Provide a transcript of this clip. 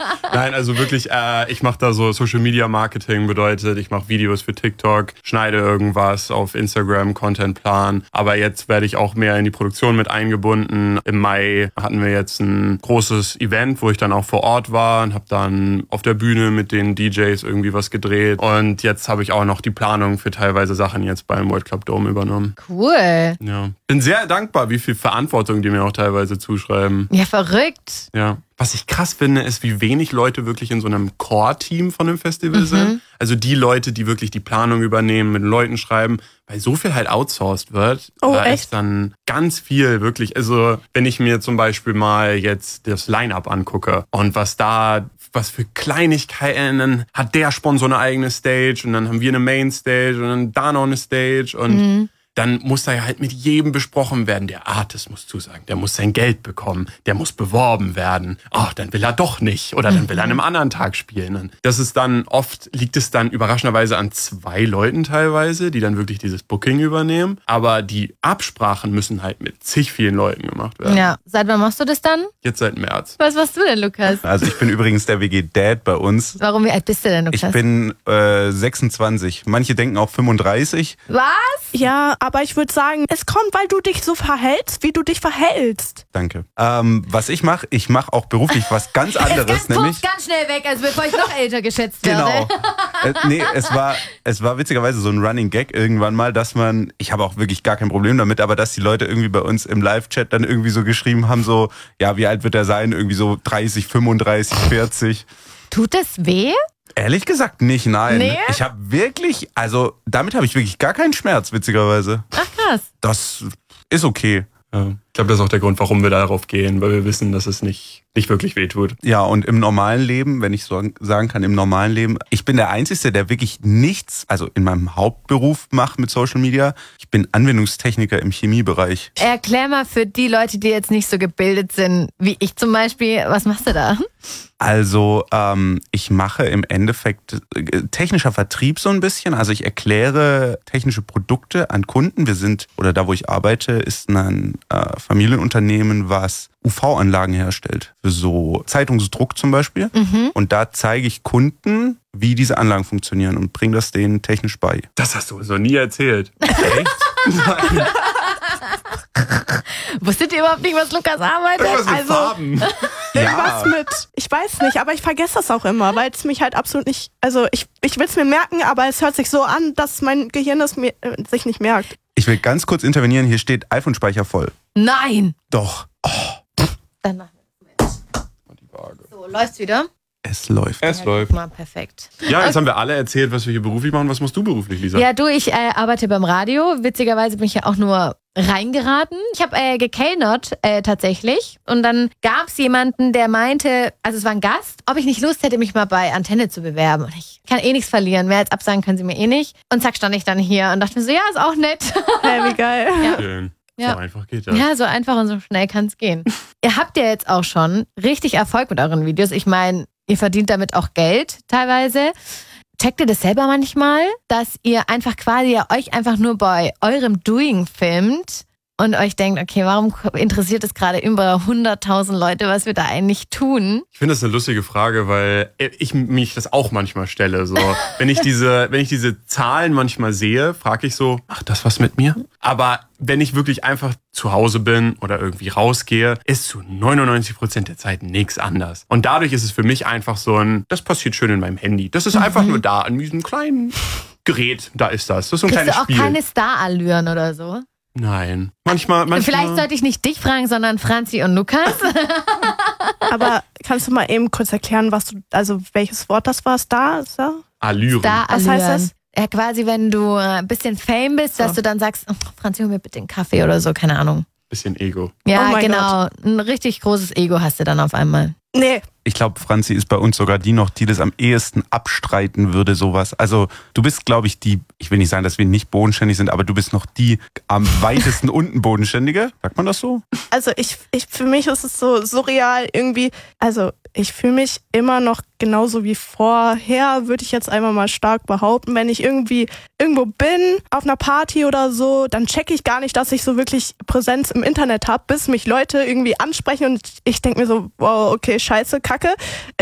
Nein, also wirklich, ich mache da so Social Media Marketing, bedeutet, ich mache Videos für TikTok, schneide irgendwas auf Instagram, Contentplan. Aber jetzt werde ich auch mehr in die Produktion mit eingebunden. Im Mai hatten wir jetzt ein großes Event, wo ich dann auch vor Ort war und habe dann auf der Bühne mit den DJs irgendwie was gedreht. Und jetzt habe ich auch noch die Planung für teilweise Sachen jetzt beim World Club Dome übernommen. Cool. Ja. Bin sehr dankbar, wie viel Verantwortung die mir auch teilweise zuschreiben. Ja, verrückt. Ja. Was ich krass finde, ist, wie wenig Leute wirklich in so einem Core-Team von einem Festival sind. Also die Leute, die wirklich die Planung übernehmen, mit den Leuten schreiben, weil so viel halt outsourced wird. Oh, da echt? ist dann ganz viel wirklich. Also wenn ich mir zum Beispiel mal jetzt das Line-Up angucke und was für Kleinigkeiten, hat der Sponsor eine eigene Stage und dann haben wir eine Main-Stage und dann da noch eine Stage und dann muss da ja halt mit jedem besprochen werden. Der Artist muss zusagen, der muss sein Geld bekommen, der muss beworben werden. Ach, dann will er doch nicht oder dann will er an einem anderen Tag spielen. Und das ist dann liegt es dann überraschenderweise an 2 Leuten teilweise, die dann wirklich dieses Booking übernehmen. Aber die Absprachen müssen halt mit zig vielen Leuten gemacht werden. Ja. Seit wann machst du das dann? Jetzt seit März. Was machst du denn, Lukas? Also ich bin übrigens der WG-Dad bei uns. Warum, wie alt bist du denn, Ich Lukas? bin 26. Manche denken auch 35. Was? Ja, aber ich würde sagen, es kommt, weil du dich so verhältst, wie du dich verhältst. Danke. Ich mache auch beruflich was ganz anderes, nämlich. Ganz schnell weg, also bevor ich noch älter geschätzt werde. Genau. Es war witzigerweise so ein Running Gag irgendwann mal, dass ich habe auch wirklich gar kein Problem damit, aber dass die Leute irgendwie bei uns im Live-Chat dann irgendwie so geschrieben haben, so, ja, wie alt wird er sein? Irgendwie so 30, 35, 40. Tut das weh? Ehrlich gesagt nicht, nein. Nee? Ich habe wirklich, also damit habe ich wirklich gar keinen Schmerz, witzigerweise. Ach krass. Das ist okay. Ja. Ich glaube, das ist auch der Grund, warum wir darauf gehen, weil wir wissen, dass es nicht wirklich wehtut. Ja, und im normalen Leben, wenn ich so sagen kann, im normalen Leben, ich bin der Einzige, der wirklich nichts, also in meinem Hauptberuf macht mit Social Media. Ich bin Anwendungstechniker im Chemiebereich. Erklär mal für die Leute, die jetzt nicht so gebildet sind, wie ich zum Beispiel, was machst du da? Also ich mache im Endeffekt technischer Vertrieb so ein bisschen. Also ich erkläre technische Produkte an Kunden. Da wo ich arbeite, ist ein Familienunternehmen, was UV-Anlagen herstellt. Für so Zeitungsdruck zum Beispiel. Und da zeige ich Kunden, wie diese Anlagen funktionieren und bringe das denen technisch bei. Das hast du uns noch nie erzählt. Echt? Nein. Wusstet ihr überhaupt nicht, was Lukas arbeitet? Was mit Farben? Irgendwas mit, ich weiß nicht, aber ich vergesse das auch immer, weil es mich halt absolut nicht, also ich will es mir merken, aber es hört sich so an, dass mein Gehirn es sich nicht merkt. Ich will ganz kurz intervenieren. Hier steht iPhone-Speicher voll. Nein. Doch. Dann machen wir das. So, läuft's wieder? Es läuft. Es läuft. Mal perfekt. Ja, jetzt haben wir alle erzählt, was wir hier beruflich machen. Was machst du beruflich, Lisa? Ja, du, ich arbeite beim Radio. Witzigerweise bin ich ja auch nur reingeraten. Ich habe gekellnert tatsächlich. Und dann gab es jemanden, der meinte, also es war ein Gast, ob ich nicht Lust hätte, mich mal bei Antenne zu bewerben. Und ich kann nichts verlieren. Mehr als absagen können sie mir nicht. Und zack, stand ich dann hier und dachte mir so, ja, ist auch nett. Hey, wie geil. Ja. Schön. Ja. So einfach geht das. Ja, so einfach und so schnell kann es gehen. Ihr habt ja jetzt auch schon richtig Erfolg mit euren Videos. Ich meine, ihr verdient damit auch Geld teilweise. Checkt ihr das selber manchmal, dass ihr einfach quasi euch einfach nur bei eurem Doing filmt und euch denkt, okay, warum interessiert es gerade über 100.000 Leute, was wir da eigentlich tun? Ich finde das eine lustige Frage, weil ich mich das auch manchmal stelle. So, wenn ich diese Zahlen manchmal sehe, frage ich so, macht das was mit mir? Aber wenn ich wirklich einfach zu Hause bin oder irgendwie rausgehe, ist zu 99% der Zeit nichts anders. Und dadurch ist es für mich einfach so das passiert schön in meinem Handy. Das ist einfach nur da, an diesem kleinen Gerät, da ist das. Das ist so ein Kriegst kleines du auch Spiel. keine Star-Allüren oder so? Nein. Manchmal. Vielleicht sollte ich nicht dich fragen, sondern Franzi und Lukas. Aber kannst du mal eben kurz erklären, welches Wort das war? Star? Allüren. Was heißt das? Ja, quasi, wenn du ein bisschen Fame bist, dass du dann sagst, oh, Franzi, hol mir bitte einen Kaffee oder so, keine Ahnung. Bisschen Ego. Ja, Oh mein genau. Ein richtig großes Ego hast du dann auf einmal. Nee. Ich glaube, Franzi ist bei uns sogar die das am ehesten abstreiten würde, sowas. Also du bist, glaube ich, ich will nicht sagen, dass wir nicht bodenständig sind, aber du bist noch die am weitesten unten bodenständige. Sagt man das so? Also für mich ist es so surreal irgendwie, also ich fühle mich immer noch genauso wie vorher, würde ich jetzt einmal mal stark behaupten. Wenn ich irgendwie irgendwo bin, auf einer Party oder so, dann checke ich gar nicht, dass ich so wirklich Präsenz im Internet habe, bis mich Leute irgendwie ansprechen und ich denke mir so, wow, okay, scheiße, Kacke.